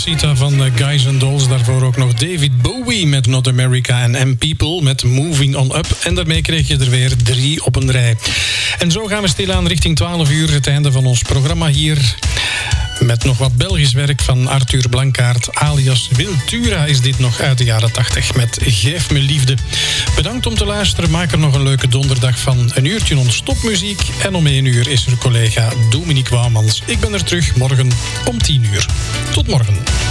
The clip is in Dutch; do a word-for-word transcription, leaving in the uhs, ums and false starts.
Mamacita van Guys and Dolls. Daarvoor ook nog David Bowie met Not America en M People met Moving On Up. En daarmee kreeg je er weer drie op een rij. En zo gaan we stilaan richting twaalf uur, het einde van ons programma hier. Met nog wat Belgisch werk van Arthur Blankaart, alias Wiltura is dit nog uit de jaren tachtig met Geef me liefde. Bedankt om te luisteren, maak er nog een leuke donderdag van. Een uurtje non-stop muziek en om één uur is er collega Dominique Wouwmans. Ik ben er terug morgen om tien uur. Tot morgen.